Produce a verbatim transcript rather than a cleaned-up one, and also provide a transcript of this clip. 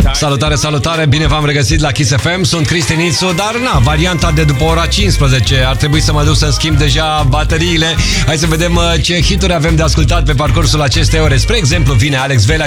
Salutare, salutare, bine v-am regăsit la Kiss F M. Sunt Cristi Nițu, dar na, varianta de după ora cincisprezece. Ar trebui să mă duc să-mi schimb deja bateriile. Hai să vedem ce hituri avem de ascultat pe parcursul acestei ore. Spre exemplu, vine Alex Velea